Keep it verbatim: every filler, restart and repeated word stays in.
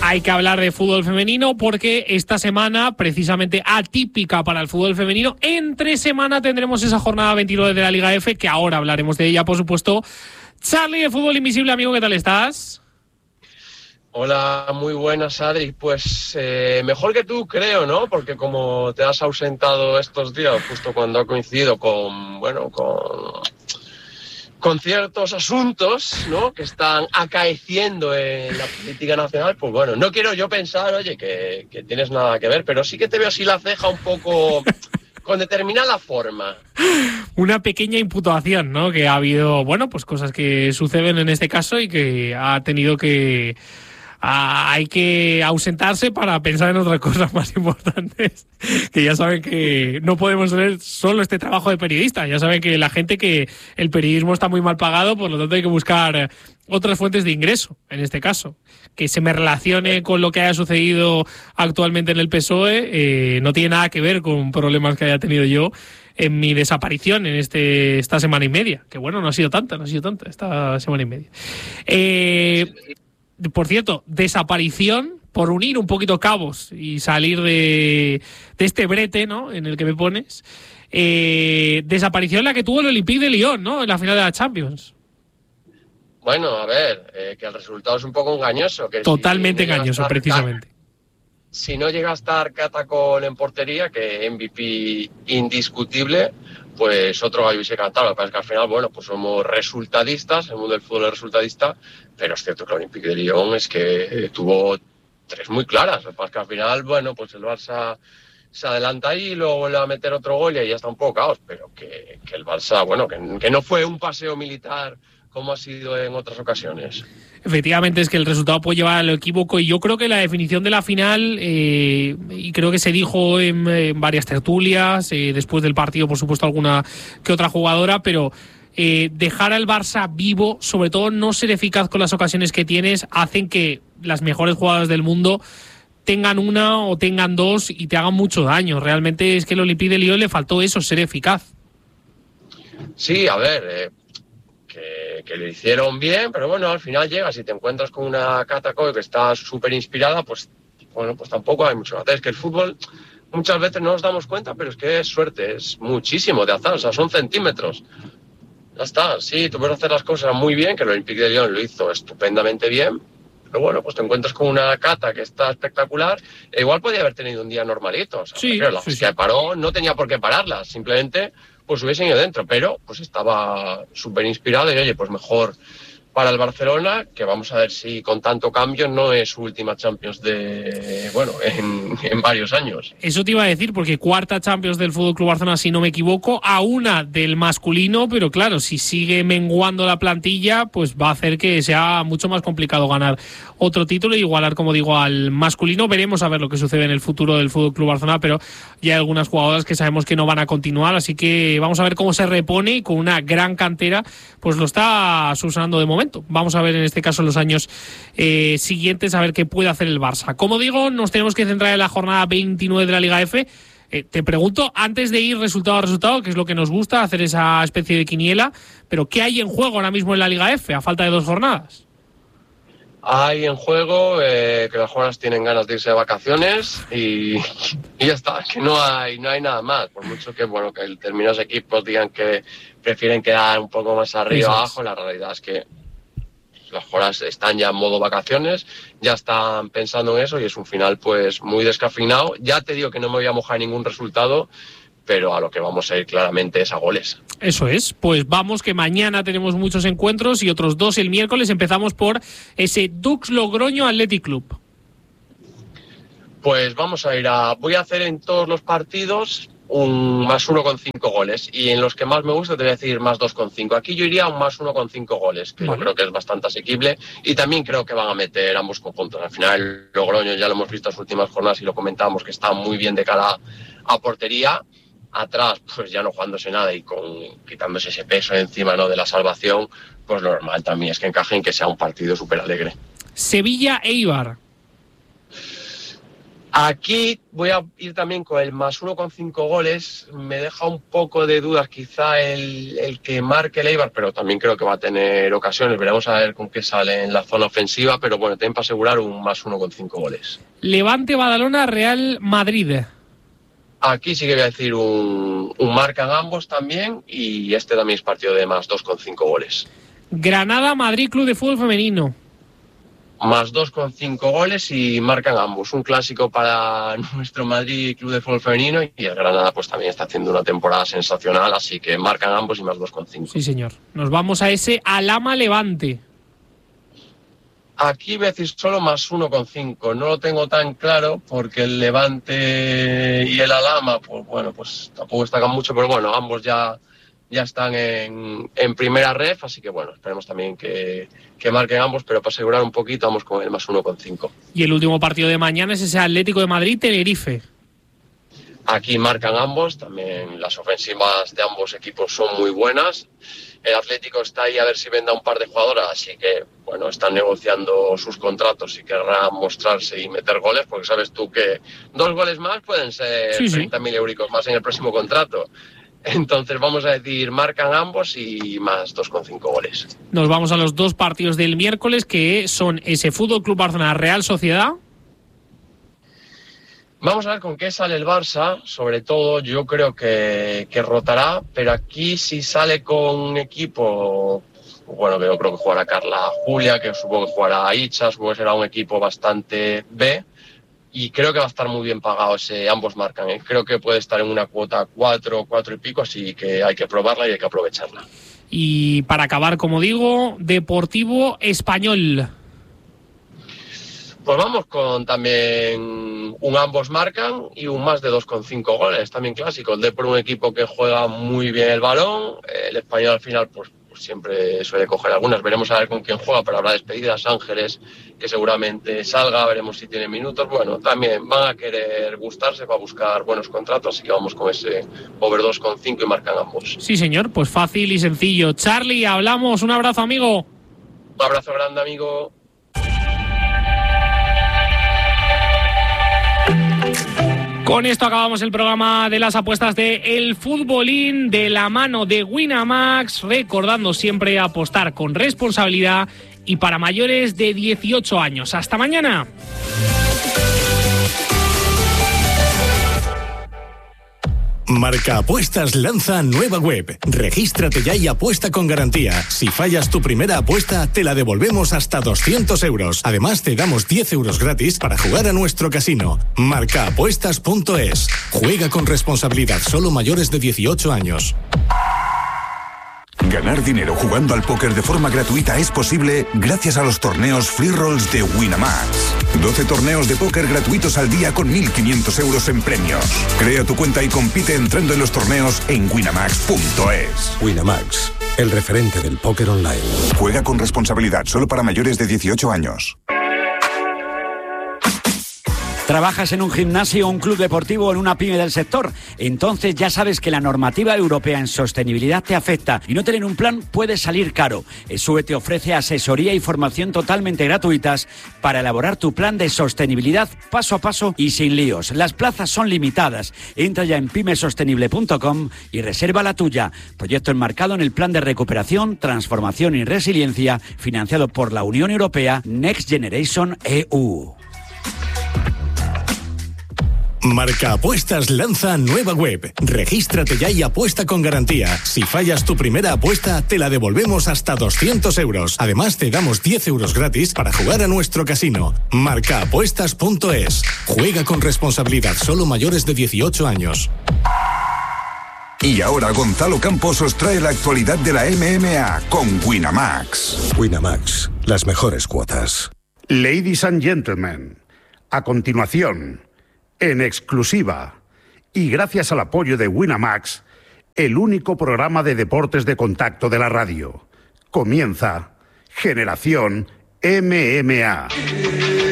hay que hablar de fútbol femenino porque esta semana, precisamente atípica para el fútbol femenino, entre semana tendremos esa jornada veintinueve de la Liga F, que ahora hablaremos de ella, por supuesto. Charlie, de Fútbol Invisible, amigo, ¿qué tal estás? Hola, muy buenas, Adri. Pues eh, mejor que tú, creo, ¿no? Porque como te has ausentado estos días, justo cuando ha coincidido con, bueno, con... con ciertos asuntos, ¿no?, que están acaeciendo en la política nacional, pues bueno, no quiero yo pensar, oye, que, que tienes nada que ver, pero sí que te veo así la ceja un poco con determinada forma. Una pequeña imputación, ¿no?, que ha habido, bueno, pues cosas que suceden en este caso y que ha tenido que... Ah, hay que ausentarse para pensar en otras cosas más importantes, que ya saben que no podemos hacer solo este trabajo de periodista, ya saben que la gente que el periodismo está muy mal pagado, por lo tanto hay que buscar otras fuentes de ingreso, en este caso. Que se me relacione con lo que haya sucedido actualmente en el P S O E eh, no tiene nada que ver con problemas que haya tenido yo en mi desaparición en este esta semana y media, que bueno, no ha sido tanta, no ha sido tanta esta semana y media. Eh... Por cierto, desaparición, por unir un poquito cabos y salir de, de este brete, ¿no?, en el que me pones. Eh, desaparición la que tuvo el Olympique de Lyon, ¿no?, en la final de la Champions. Bueno, a ver, eh, que el resultado es un poco engañoso. Que Totalmente si no engañoso, estar, precisamente. Si no llega a estar Catacol en portería, que M V P indiscutible, pues otro gallo hubiese cantado. Lo que pasa es que al final, bueno, pues somos resultadistas, el mundo del fútbol es resultadista, pero es cierto que el Olympique de Lyon es que eh, tuvo tres muy claras. Lo que pasa es que al final, bueno, pues el Barça se adelanta ahí y luego vuelve a meter otro gol y ahí ya está un poco caos, pero que, que el Barça, bueno, que, que no fue un paseo militar como ha sido en otras ocasiones. Efectivamente, es que el resultado puede llevar al equívoco y yo creo que la definición de la final, eh, y creo que se dijo en, en varias tertulias, eh, después del partido, por supuesto, alguna que otra jugadora, pero eh, dejar al Barça vivo, sobre todo no ser eficaz con las ocasiones que tienes, hacen que las mejores jugadoras del mundo tengan una o tengan dos y te hagan mucho daño. Realmente es que el Olympique de Lyon le faltó eso, ser eficaz. Sí, a ver... Eh... Que, que lo hicieron bien, pero bueno, al final llegas y te encuentras con una Catacol que está súper inspirada, pues bueno, pues tampoco hay mucho que hacer. Es que el fútbol muchas veces no nos damos cuenta, pero es que es suerte, es muchísimo de azar, o sea, son centímetros. Ya está, sí, tú puedes hacer las cosas muy bien, que el Olympique de Lyon lo hizo estupendamente bien, pero bueno, pues te encuentras con una Cata que está espectacular, e igual podía haber tenido un día normalito, o sea, sí, pero la sí, sí. que paró no tenía por qué pararla, simplemente pues hubiesen ido dentro, pero pues estaba súper inspirado y oye, pues mejor para el Barcelona, que vamos a ver si con tanto cambio no es su última Champions de, bueno, en, en varios años. Eso te iba a decir, porque cuarta Champions del F C Barcelona, si no me equivoco, a una del masculino, pero claro, si sigue menguando la plantilla, pues va a hacer que sea mucho más complicado ganar otro título e igualar, como digo, al masculino. Veremos a ver lo que sucede en el futuro del F C Barcelona, pero ya hay algunas jugadoras que sabemos que no van a continuar, así que vamos a ver cómo se repone y con una gran cantera, pues lo está subsanando de momento. Vamos a ver en este caso en los años eh, siguientes a ver qué puede hacer el Barça. Como digo, nos tenemos que centrar en la jornada veintinueve de la Liga F. Eh, te pregunto, antes de ir resultado a resultado, que es lo que nos gusta, hacer esa especie de quiniela, pero ¿qué hay en juego ahora mismo en la Liga F a falta de dos jornadas? Hay en juego eh, que las jugadoras tienen ganas de irse de vacaciones y, y ya está, que no hay no hay nada más, por mucho que bueno que determinados equipos digan que prefieren quedar un poco más arriba o abajo, la realidad es que las jugadoras están ya en modo vacaciones, ya están pensando en eso y es un final pues muy descafeinado. Ya te digo que no me voy a mojar ningún resultado, pero a lo que vamos a ir claramente es a goles. Eso es, pues vamos, que mañana tenemos muchos encuentros y otros dos el miércoles. Empezamos por ese Dux Logroño Athletic Club. Pues vamos a ir a... Voy a hacer en todos los partidos un más uno con cinco goles y en los que más me gusta te voy a decir más dos con cinco. Aquí yo iría a un más uno con cinco goles, que vale. Yo creo que es bastante asequible y también creo que van a meter ambos conjuntos. Al final el Logroño ya lo hemos visto en las últimas jornadas y lo comentamos que está muy bien de cara a portería. Atrás, pues ya no jugándose nada y con quitándose ese peso encima, ¿no?, de la salvación, pues lo normal también es que encajen, que sea un partido súper alegre. Sevilla Eibar. Aquí voy a ir también con el más uno con cinco goles. Me deja un poco de dudas quizá el, el que marque el Eibar, pero también creo que va a tener ocasiones. Veremos a ver con qué sale en la zona ofensiva, pero bueno, también para asegurar un más uno con cinco goles. Levante, Badalona, Real Madrid. Aquí sí que voy a decir un, un marcan ambos también, y este también es partido de más dos con cinco goles. Granada, Madrid, Club de Fútbol Femenino. Más dos con cinco goles y marcan ambos. Un clásico para nuestro Madrid Club de Fútbol Femenino, y el Granada pues también está haciendo una temporada sensacional, así que marcan ambos y más dos con cinco. Sí, señor. Nos vamos a ese Alhama Levante. Aquí voy a decir solo más uno con cinco. No lo tengo tan claro porque el Levante y el Alhama, pues bueno, pues tampoco destacan mucho, pero bueno, ambos ya, ya están en, en primera ref, así que bueno, esperemos también que, que marquen ambos, pero para asegurar un poquito vamos con el más uno con cinco. Y el último partido de mañana es ese Atlético de Madrid-Tenerife. Aquí marcan ambos, también las ofensivas de ambos equipos son muy buenas. El Atlético está ahí a ver si venda un par de jugadoras, así que bueno, están negociando sus contratos y querrán mostrarse y meter goles, porque sabes tú que dos goles más pueden ser sí, treinta mil sí. euricos más en el próximo contrato. Entonces vamos a decir, marcan ambos y más dos con cinco goles. Nos vamos a los dos partidos del miércoles, que son ese Fútbol Club Barcelona Real Sociedad. Vamos a ver con qué sale el Barça. Sobre todo yo creo que, que rotará, pero aquí si sale con un equipo, bueno, que yo creo que jugará Carla Julia, que supongo que jugará Icha, supongo que será un equipo bastante B, y creo que va a estar muy bien pagado ese, ambos marcan, ¿eh? Creo que puede estar en una cuota cuatro, cuatro y pico, así que hay que probarla y hay que aprovecharla. Y para acabar, como digo, Deportivo Español. Pues vamos con también un ambos marcan y un más de dos con cinco goles, también clásico. El Depor, un equipo que juega muy bien el balón, el Español al final pues, pues siempre suele coger algunas. Veremos a ver con quién juega, pero habrá despedidas. Ángeles, que seguramente salga, veremos si tiene minutos. Bueno, también van a querer gustarse para buscar buenos contratos, así que vamos con ese over dos con cinco y marcan ambos. Sí, señor, pues fácil y sencillo. Charlie, hablamos, un abrazo, amigo. Un abrazo grande, amigo. Con esto acabamos el programa de las apuestas de El Futbolín de la mano de Winamax, recordando siempre apostar con responsabilidad y para mayores de dieciocho años. ¡Hasta mañana! Marca Apuestas lanza nueva web. Regístrate ya y apuesta con garantía. Si fallas tu primera apuesta, te la devolvemos hasta doscientos euros. Además, te damos diez euros gratis para jugar a nuestro casino. marca apuestas punto es. Juega con responsabilidad, solo mayores de dieciocho años. Ganar dinero jugando al póker de forma gratuita es posible gracias a los torneos Free Rolls de Winamax. doce torneos de póker gratuitos al día con mil quinientos euros en premios. Crea tu cuenta y compite entrando en los torneos en winamax punto es. Winamax, el referente del póker online. Juega con responsabilidad, solo para mayores de dieciocho años. ¿Trabajas en un gimnasio, un club deportivo o en una pyme del sector? Entonces ya sabes que la normativa europea en sostenibilidad te afecta y no tener un plan puede salir caro. ESUE te ofrece asesoría y formación totalmente gratuitas para elaborar tu plan de sostenibilidad paso a paso y sin líos. Las plazas son limitadas. Entra ya en pyme sostenible punto com y reserva la tuya. Proyecto enmarcado en el Plan de Recuperación, Transformación y Resiliencia financiado por la Unión Europea Next Generation E U. Marca Apuestas lanza nueva web. Regístrate ya y apuesta con garantía. Si fallas tu primera apuesta, te la devolvemos hasta doscientos euros. Además, te damos diez euros gratis para jugar a nuestro casino. marca apuestas punto es. Juega con responsabilidad, solo mayores de dieciocho años. Y ahora Gonzalo Campos os trae la actualidad de la M M A con Winamax. Winamax, las mejores cuotas. Ladies and gentlemen, a continuación, en exclusiva y gracias al apoyo de Winamax, el único programa de deportes de contacto de la radio. Comienza Generación M M A.